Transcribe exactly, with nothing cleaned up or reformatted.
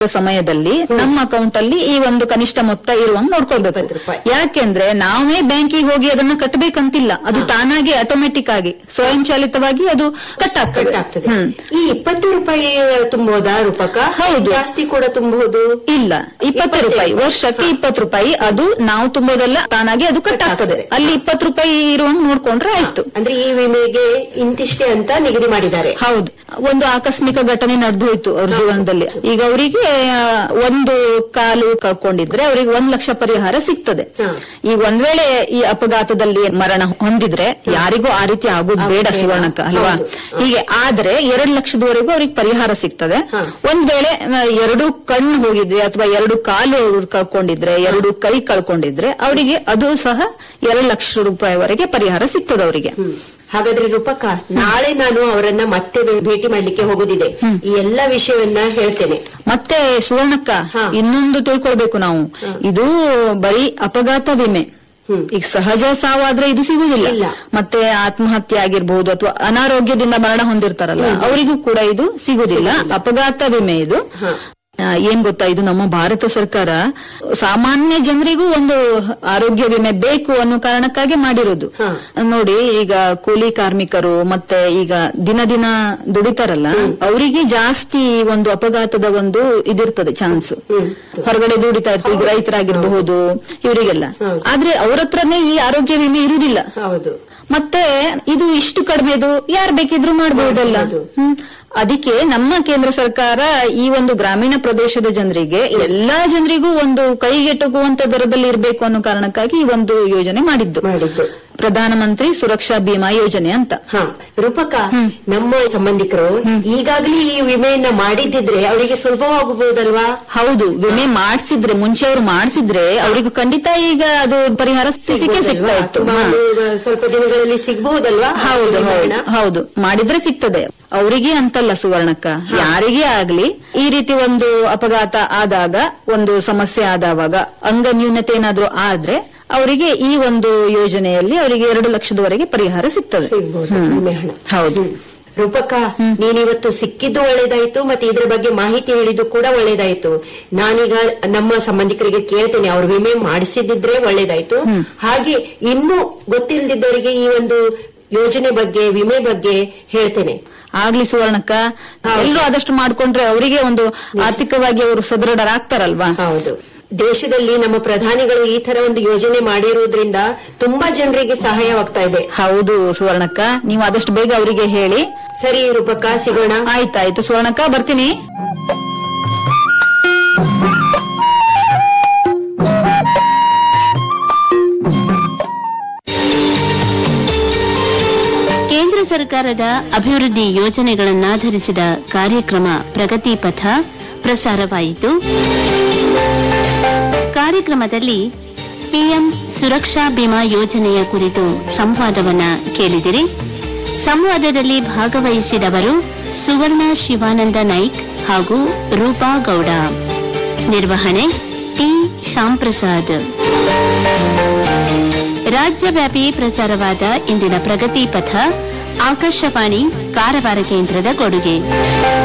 ಸಮಯದಲ್ಲಿ ನಮ್ಮ ಅಕೌಂಟ್ ಅಲ್ಲಿ ಈ ಒಂದು ಕನಿಷ್ಠ ಮೊತ್ತ ಇರುವಂಗ್ ನೋಡ್ಕೊಳ್ಬೇಕು. ಯಾಕೆಂದ್ರೆ ನಾವೇ ಬ್ಯಾಂಕಿಗೆ ಹೋಗಿ ಅದನ್ನ ಕಟ್ಟಬೇಕಂತಿಲ್ಲ, ಅದು ತಾನಾಗಿ ಆಟೋಮೆಟಿಕ್ ಆಗಿ ಸ್ವಯಂಚಾಲಿತವಾಗಿ ಅದು ಕಟ್ ಆಗ್ತದೆ. ಈ ಇಪ್ಪತ್ತು ರೂಪಾಯಿ ತುಂಬಬಹುದಾ ರೂಪಕ? ಹೌದು, ಜಾಸ್ತಿ ಕೂಡ ತುಂಬಬಹುದು. ಇಲ್ಲ, ಇಪ್ಪತ್ತು ರೂಪಾಯಿ ವರ್ಷಕ್ಕೆ ಇಪ್ಪತ್ತು ರೂಪಾಯಿ ಅದು ನಾವು ತುಂಬೋದಲ್ಲ, ತಾನಾಗಿ ಅದು ಕಟ್ ಆಗ್ತದೆ. ಅಲ್ಲಿ ಇಪ್ಪತ್ತು ರೂಪಾಯಿ ಇರುವಂಗ್ ನೋಡ್ಕೊಂಡ್ರೆ ಆಯ್ತು. ಅಂದ್ರೆ ಈ ವಿಮೆಗೆ ಇಂತಿಷ್ಟೇ ಅಂತ ನಿಗದಿ ಮಾಡಿದ್ದಾರೆ. ಹೌದು, ಒಂದು ಆಕಸ್ಮಿಕ ಘಟನೆ ನಡೆದು ಹೋಯ್ತು ಅವ್ರ ಜೀವನದಲ್ಲಿ. ಈಗ ಅವರಿಗೆ ಒಂದು ಕಾಲು ಕಳ್ಕೊಂಡಿದ್ರೆ ಅವರಿಗೆ ಒಂದ್ ಲಕ್ಷ ಪರಿಹಾರ ಸಿಗ್ತದೆ. ಈಗ ಒಂದ್ ವೇಳೆ ಈ ಅಪಘಾತದಲ್ಲಿ ಮರಣ ಹೊಂದಿದ್ರೆ ಯಾರಿಗೂ ಆ ರೀತಿ ಆಗೋದು ಬೇಡ ಸುವರ್ಣಕ್ಕ, ಅಲ್ವಾ? ಹೀಗೆ ಆದ್ರೆ ಎರಡು ಲಕ್ಷದವರೆಗೂ ಅವ್ರಿಗೆ ಪರಿಹಾರ ಸಿಗ್ತದೆ. ಒಂದ್ ವೇಳೆ ಎರಡು ಕಣ್ಣು ಹೋಗಿದ್ರೆ ಅಥವಾ ಎರಡು ಕಾಲು ಕಳ್ಕೊಂಡಿದ್ರೆ, ಎರಡು ಕೈ ಕಳ್ಕೊಂಡಿದ್ರೆ ಅವರಿಗೆ ಅದು ಸಹ ಎರಡು ಲಕ್ಷ ರೂಪಾಯಿವರೆಗೆ ಪರಿಹಾರ ಸಿಗ್ತದೆ ಅವರಿಗೆ. ಹಾಗಾದ್ರೆ ರೂಪಕ, ನಾಳೆ ನಾನು ಅವರನ್ನ ಮತ್ತೆ ಭೇಟಿ ಮಾಡ್ಲಿಕ್ಕೆ ಹೋಗುದಿದೆ. ಈ ಎಲ್ಲಾ ವಿಷಯವನ್ನ ಹೇಳ್ತೇನೆ. ಮತ್ತೆ ಸುವರ್ಣಕ್ಕ, ಇನ್ನೊಂದು ತಿಳ್ಕೊಳ್ಬೇಕು ನಾವು, ಇದು ಬರೀ ಅಪಘಾತ ವಿಮೆ. ಈಗ ಸಹಜ ಸಾವಾದ್ರೆ ಇದು ಸಿಗುವುದಿಲ್ಲ. ಮತ್ತೆ ಆತ್ಮಹತ್ಯೆ ಆಗಿರ್ಬಹುದು ಅಥವಾ ಅನಾರೋಗ್ಯದಿಂದ ಮರಣ ಹೊಂದಿರ್ತಾರಲ್ಲ ಅವರಿಗೂ ಕೂಡ ಇದು ಸಿಗುವುದಿಲ್ಲ. ಅಪಘಾತ ವಿಮೆ ಇದು ಏನ್ ಗೊತ್ತಾ, ಇದು ನಮ್ಮ ಭಾರತ ಸರ್ಕಾರ ಸಾಮಾನ್ಯ ಜನರಿಗೂ ಒಂದು ಆರೋಗ್ಯ ವಿಮೆ ಬೇಕು ಅನ್ನೋ ಕಾರಣಕ್ಕಾಗಿ ಮಾಡಿರೋದು. ನೋಡಿ, ಈಗ ಕೂಲಿ ಕಾರ್ಮಿಕರು ಮತ್ತೆ ಈಗ ದಿನ ದಿನ ದುಡಿತಾರಲ್ಲ ಅವರಿಗೆ ಜಾಸ್ತಿ ಒಂದು ಅಪಘಾತದ ಒಂದು ಇದಿರ್ತದೆ ಚಾನ್ಸ್. ಹೊರಗಡೆ ದುಡಿತಾ ಇರ್ತಾರೆ, ಈಗ ರೈತರಾಗಿರಬಹುದು ಇವರಿಗೆಲ್ಲ. ಆದ್ರೆ ಅವ್ರ ಹತ್ರನೇ ಈ ಆರೋಗ್ಯ ವಿಮೆ ಇರುವುದಿಲ್ಲ. ಮತ್ತೆ ಇದು ಇಷ್ಟು ಕಡಿಮೆದು ಯಾರು ಬೇಕಿದ್ರು ಮಾಡಬಹುದಲ್ಲ. ಅದಕ್ಕೆ ನಮ್ಮ ಕೇಂದ್ರ ಸರ್ಕಾರ ಈ ಒಂದು ಗ್ರಾಮೀಣ ಪ್ರದೇಶದ ಜನರಿಗೆ, ಎಲ್ಲಾ ಜನರಿಗೂ ಒಂದು ಕೈಗೆಟುಕುವಂತ ದರದಲ್ಲಿ ಇರಬೇಕು ಅನ್ನೋ ಕಾರಣಕ್ಕಾಗಿ ಈ ಒಂದು ಯೋಜನೆ ಮಾಡಿದ್ದು, ಪ್ರಧಾನಮಂತ್ರಿ ಸುರಕ್ಷಾ ಬಿಮಾ ಯೋಜನೆ ಅಂತ. ರೂಪಕ, ನಮ್ಮ ಸಂಬಂಧಿಕರು ಈಗಾಗಲೇ ಈ ವಿಮೆಯನ್ನ ಮಾಡಿದ್ದಿದ್ರೆ ಅವರಿಗೆ ಸುಲಭವಾಗಬಹುದಲ್ವಾ? ಹೌದು, ವಿಮೆ ಮಾಡಿಸಿದ್ರೆ, ಮುಂಚೆ ಅವರು ಮಾಡಿಸಿದ್ರೆ ಅವರಿಗೂ ಖಂಡಿತ ಈಗ ಅದು ಪರಿಹಾರ ಸಿಕ್ಕೇ ಸಿಗ್ತಾ ಇತ್ತು. ಸ್ವಲ್ಪ ದಿನಗಳಲ್ಲಿ ಸಿಗಬಹುದಲ್ವಾ? ಹೌದು ಹೌದು, ಮಾಡಿದ್ರೆ ಸಿಗ್ತದೆ. ಅವರಿಗೆ ಅಂತಲ್ಲ ಸುವರ್ಣಕ್ಕ, ಯಾರಿಗೇ ಆಗ್ಲಿ ಈ ರೀತಿ ಒಂದು ಅಪಘಾತ ಆದಾಗ, ಒಂದು ಸಮಸ್ಯೆ ಆದವಾಗ, ಅಂಗ ನ್ಯೂನತೆ ಏನಾದ್ರೂ ಆದ್ರೆ ಅವರಿಗೆ ಈ ಒಂದು ಯೋಜನೆಯಲ್ಲಿ ಅವರಿಗೆ ಎರಡು ಲಕ್ಷದವರೆಗೆ ಪರಿಹಾರ ಸಿಗ್ತದೆ. ಹೌದು ರೂಪಕ, ನೀನಿವತ್ತು ಸಿಕ್ಕಿದ್ದು ಒಳ್ಳೇದಾಯ್ತು, ಮತ್ತೆ ಇದ್ರ ಬಗ್ಗೆ ಮಾಹಿತಿ ಹೇಳಿದ್ದು ಕೂಡ ಒಳ್ಳೇದಾಯ್ತು. ನಾನೀಗ ನಮ್ಮ ಸಂಬಂಧಿಕರಿಗೆ ಕೇಳ್ತೇನೆ, ಅವ್ರು ವಿಮೆ ಮಾಡಿಸಿದ್ರೆ ಒಳ್ಳೇದಾಯ್ತು. ಹಾಗೆ ಇನ್ನೂ ಗೊತ್ತಿಲ್ಲದಿದ್ದವರಿಗೆ ಈ ಒಂದು ಯೋಜನೆ ಬಗ್ಗೆ, ವಿಮೆ ಬಗ್ಗೆ ಹೇಳ್ತೇನೆ. ಆಗ್ಲಿ ಸುವರ್ಣಕ್ಕ, ಎಲ್ಲರೂ ಆದಷ್ಟು ಮಾಡ್ಕೊಂಡ್ರೆ ಅವರಿಗೆ ಒಂದು ಆರ್ಥಿಕವಾಗಿ ಅವರು ಸದೃಢರಾಗ್ತಾರಲ್ವಾ? ಹೌದು, ದೇಶದಲ್ಲಿ ನಮ್ಮ ಪ್ರಧಾನಿಗಳು ಈ ತರ ಒಂದು ಯೋಜನೆ ಮಾಡಿರುವುದರಿಂದ ತುಂಬಾ ಜನರಿಗೆ ಸಹಾಯವಾಗ್ತಾ ಇದೆ. ಹೌದು ಸುವರ್ಣಕ್ಕ, ನೀವು ಆದಷ್ಟು ಬೇಗ ಅವರಿಗೆ ಹೇಳಿ. ಸರಿ ರೂಪಕ್ಕ, ಸಿಗೋಣ. ಆಯ್ತಾಯ್ತು ಸುವರ್ಣಕ್ಕ, ಬರ್ತೀನಿ. ಕೇಂದ್ರ ಸರ್ಕಾರದ ಅಭಿವೃದ್ಧಿ ಯೋಜನೆಗಳನ್ನಾಧರಿಸಿದ ಕಾರ್ಯಕ್ರಮ ಪ್ರಗತಿ ಪಥ ಪ್ರಸಾರವಾಯಿತು. ಕಾರ್ಯಕ್ರಮದಲ್ಲಿ ಪಿಎಂ ಸುರಕ್ಷಾ ಬಿಮಾ ಯೋಜನೆಯ ಕುರಿತು ಸಂವಾದವನ್ನ ಕೇಳಿದಿರಿ. ಸಂವಾದದಲ್ಲಿ ಭಾಗವಹಿಸಿದವರು ಸುವರ್ಣ ಶಿವಾನಂದ ನಾಯ್ಕ್ ಹಾಗೂ ರೂಪಾ ಗೌಡ. ನಿರ್ವಹಣೆ ಟಿ ಶ್ಯಾಮ್ ಪ್ರಸಾದ್. ರಾಜ್ಯವ್ಯಾಪಿ ಪ್ರಸಾರವಾದ ಇಂದಿನ ಪ್ರಗತಿ ಪಥ ಆಕಾಶವಾಣಿ ಕಾರವಾರ ಕೇಂದ್ರದ ಕೊಡುಗೆ.